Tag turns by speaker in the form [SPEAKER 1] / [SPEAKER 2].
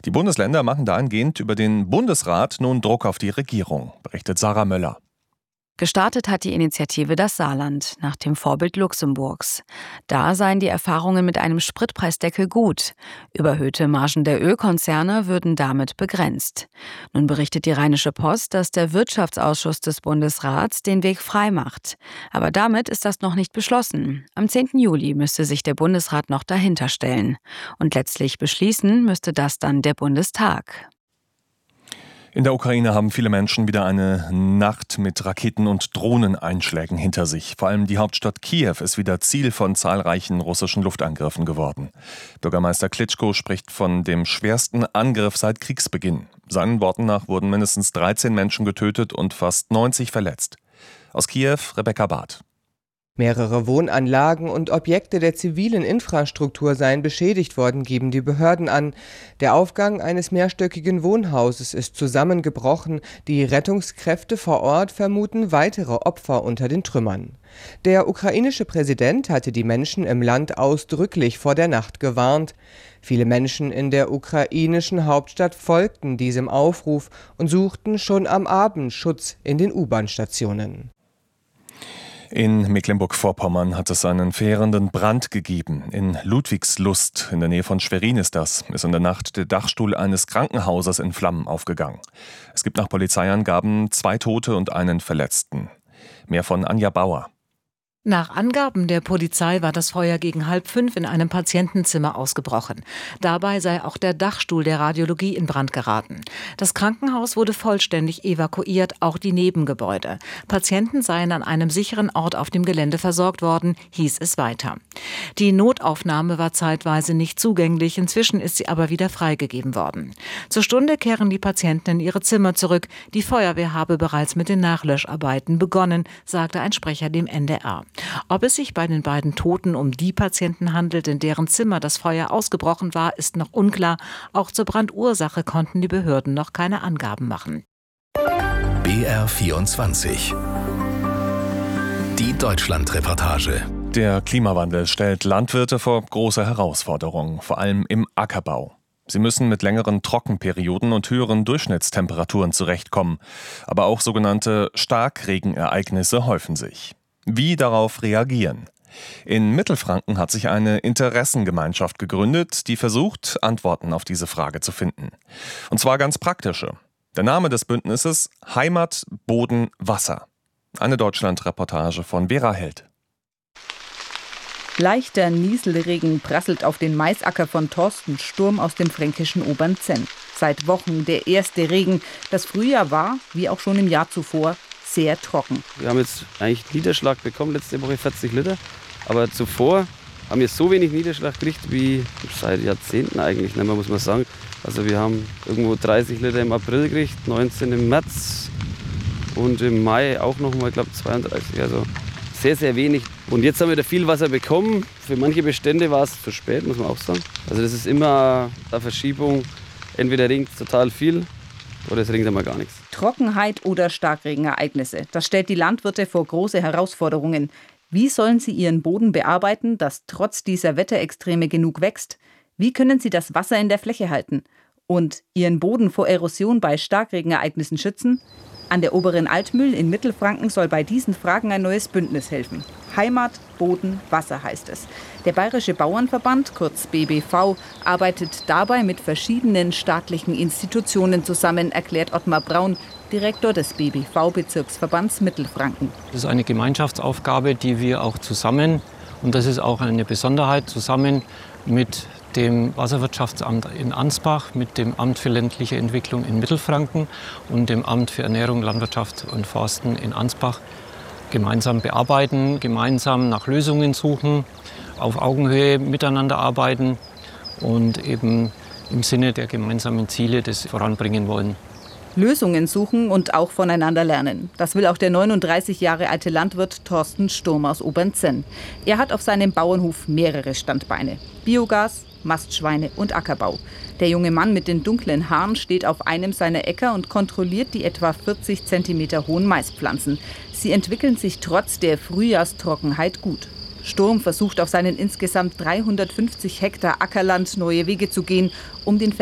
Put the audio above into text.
[SPEAKER 1] Die Bundesländer machen dahingehend über den Bundesrat nun Druck auf die Regierung, berichtet Sarah Möller.
[SPEAKER 2] Gestartet hat die Initiative das Saarland, nach dem Vorbild Luxemburgs. Da seien die Erfahrungen mit einem Spritpreisdeckel gut. Überhöhte Margen der Ölkonzerne würden damit begrenzt. Nun berichtet die Rheinische Post, dass der Wirtschaftsausschuss des Bundesrats den Weg frei macht. Aber damit ist das noch nicht beschlossen. Am 10. Juli müsste sich der Bundesrat noch dahinter stellen. Und letztlich beschließen müsste das dann der Bundestag.
[SPEAKER 1] In der Ukraine haben viele Menschen wieder eine Nacht mit Raketen- und Drohneneinschlägen hinter sich. Vor allem die Hauptstadt Kiew ist wieder Ziel von zahlreichen russischen Luftangriffen geworden. Bürgermeister Klitschko spricht von dem schwersten Angriff seit Kriegsbeginn. Seinen Worten nach wurden mindestens 13 Menschen getötet und fast 90 verletzt. Aus Kiew, Rebecca Barth.
[SPEAKER 3] Mehrere Wohnanlagen und Objekte der zivilen Infrastruktur seien beschädigt worden, geben die Behörden an. Der Aufgang eines mehrstöckigen Wohnhauses ist zusammengebrochen. Die Rettungskräfte vor Ort vermuten weitere Opfer unter den Trümmern. Der ukrainische Präsident hatte die Menschen im Land ausdrücklich vor der Nacht gewarnt. Viele Menschen in der ukrainischen Hauptstadt folgten diesem Aufruf und suchten schon am Abend Schutz in den U-Bahn-Stationen.
[SPEAKER 1] In Mecklenburg-Vorpommern hat es einen verheerenden Brand gegeben. In Ludwigslust, in der Nähe von Schwerin ist in der Nacht der Dachstuhl eines Krankenhauses in Flammen aufgegangen. Es gibt nach Polizeiangaben 2 Tote und einen Verletzten. Mehr von Anja Bauer.
[SPEAKER 4] Nach Angaben der Polizei war das Feuer gegen 4:30 in einem Patientenzimmer ausgebrochen. Dabei sei auch der Dachstuhl der Radiologie in Brand geraten. Das Krankenhaus wurde vollständig evakuiert, auch die Nebengebäude. Patienten seien an einem sicheren Ort auf dem Gelände versorgt worden, hieß es weiter. Die Notaufnahme war zeitweise nicht zugänglich, inzwischen ist sie aber wieder freigegeben worden. Zur Stunde kehren die Patienten in ihre Zimmer zurück. Die Feuerwehr habe bereits mit den Nachlöscharbeiten begonnen, sagte ein Sprecher dem NDR. Ob es sich bei den beiden Toten um die Patienten handelt, in deren Zimmer das Feuer ausgebrochen war, ist noch unklar. Auch zur Brandursache konnten die Behörden noch keine Angaben machen.
[SPEAKER 5] BR24. Die Deutschlandreportage.
[SPEAKER 1] Der Klimawandel stellt Landwirte vor große Herausforderungen, vor allem im Ackerbau. Sie müssen mit längeren Trockenperioden und höheren Durchschnittstemperaturen zurechtkommen. Aber auch sogenannte Starkregenereignisse häufen sich. Wie darauf reagieren? In Mittelfranken hat sich eine Interessengemeinschaft gegründet, die versucht, Antworten auf diese Frage zu finden. Und zwar ganz praktische. Der Name des Bündnisses: Heimat, Boden, Wasser. Eine Deutschlandreportage von Vera Held.
[SPEAKER 6] Leichter Nieselregen prasselt auf den Maisacker von Thorsten Sturm aus dem fränkischen Obernzenn. Seit Wochen der erste Regen. Das Frühjahr war, wie auch schon im Jahr zuvor, sehr trocken.
[SPEAKER 7] Wir haben jetzt eigentlich Niederschlag bekommen, letzte Woche 40 Liter. Aber zuvor haben wir so wenig Niederschlag gekriegt wie seit Jahrzehnten eigentlich, ne, muss man sagen. Also wir haben irgendwo 30 Liter im April gekriegt, 19 im März und im Mai auch noch mal, glaube 32. Also sehr, sehr wenig. Und jetzt haben wir da viel Wasser bekommen. Für manche Bestände war es zu spät, muss man auch sagen. Also das ist immer eine Verschiebung. Entweder regnet es total viel oder es regnet einmal gar nichts.
[SPEAKER 6] Trockenheit oder Starkregenereignisse, das stellt die Landwirte vor große Herausforderungen. Wie sollen sie ihren Boden bearbeiten, dass trotz dieser Wetterextreme genug wächst? Wie können sie das Wasser in der Fläche halten? Und ihren Boden vor Erosion bei Starkregenereignissen schützen? An der Oberen Altmühl in Mittelfranken soll bei diesen Fragen ein neues Bündnis helfen. Heimat, Boden, Wasser heißt es. Der Bayerische Bauernverband, kurz BBV, arbeitet dabei mit verschiedenen staatlichen Institutionen zusammen, erklärt Ottmar Braun, Direktor des BBV-Bezirksverbands Mittelfranken.
[SPEAKER 8] Das ist eine Gemeinschaftsaufgabe, die wir auch zusammen, und das ist auch eine Besonderheit, zusammen mit dem Wasserwirtschaftsamt in Ansbach, mit dem Amt für ländliche Entwicklung in Mittelfranken und dem Amt für Ernährung, Landwirtschaft und Forsten in Ansbach gemeinsam bearbeiten, gemeinsam nach Lösungen suchen, auf Augenhöhe miteinander arbeiten und eben im Sinne der gemeinsamen Ziele das voranbringen wollen.
[SPEAKER 6] Lösungen suchen und auch voneinander lernen. Das will auch der 39 Jahre alte Landwirt Thorsten Sturm aus Obernzenn. Er hat auf seinem Bauernhof mehrere Standbeine: Biogas, Mastschweine und Ackerbau. Der junge Mann mit den dunklen Haaren steht auf einem seiner Äcker und kontrolliert die etwa 40 cm hohen Maispflanzen. Sie entwickeln sich trotz der Frühjahrstrockenheit gut. Sturm versucht auf seinen insgesamt 350 Hektar Ackerland neue Wege zu gehen, um den